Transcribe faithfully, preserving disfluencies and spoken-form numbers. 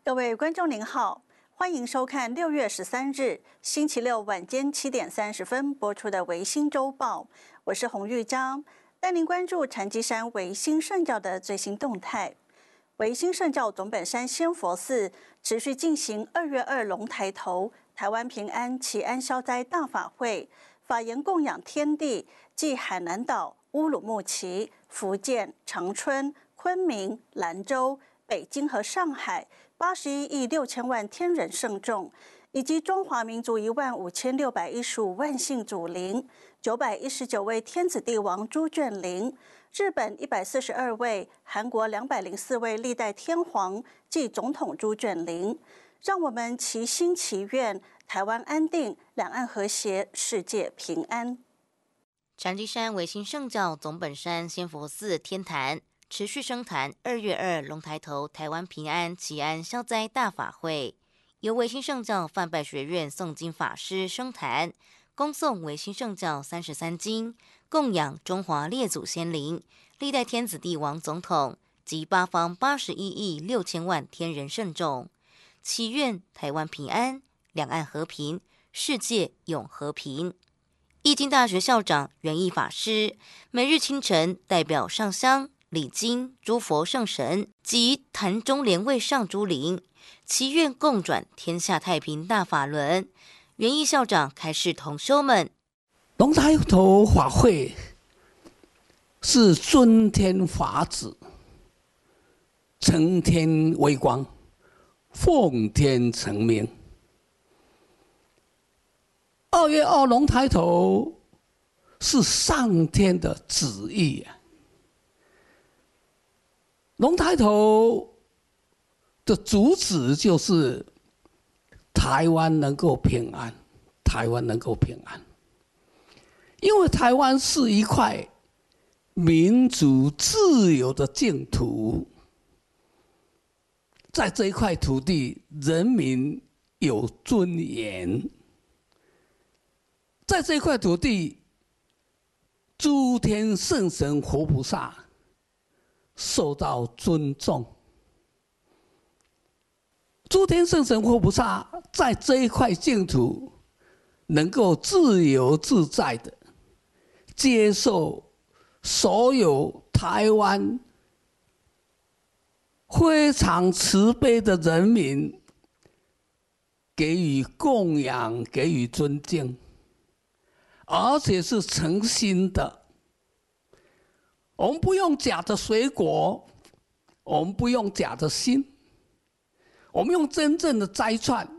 各位观众您好，欢迎收看六月十三日星期六晚间七点三十分播出的《维新周报》，我是洪玉章，带您关注禅机山维新圣教的最新动态。维新圣教总本山仙佛寺持续进行二月二龙抬头、台湾平安、祈安消灾大法会，法言供养天地，即海南岛、乌鲁木齐、福建、长春、昆明、兰州、北京和上海八十一亿六千万天人圣众，以及中华民族一万五千六百一十五万姓祖灵，九百一十九位天子帝王朱眷灵，日本一百四十二位，韩国两百零四位历代天皇暨总统朱眷灵。让我们齐心祈愿台湾安定，两岸和谐，世界平安。 禅机山维新圣教总本山仙佛寺天坛持续升坛二月二龙抬头台湾平安祈安消灾大法会，由维新圣教范拜学院诵经法师升坛，恭诵维新圣教三十三经，供养中华列祖先灵、历代天子帝王总统及八方八十一亿六千万天人圣众，祈愿台湾平安，两岸和平，世界永和平。义经大学校长圆义法师每日清晨代表上香礼经诸佛圣神及坛中莲位上诸灵，祈愿共转天下太平大法轮。圆义校长开示同修们： 龙抬头法会是尊天法旨，承天为光，奉天承命。二月二龙抬头是上天的旨意啊！龙抬头的主旨就是台湾能够平安，台湾能够平安，因为台湾是一块民主自由的净土，在这一块土地，人民有尊严，在这一块土地，诸天圣神活菩萨受到尊重。诸天圣神活菩萨在这一块净土能够自由自在的接受所有台湾非常慈悲的人民给予供养，给予尊敬，而且是诚心的。我们不用假的水果，我们不用假的心，我们用真正的斋串，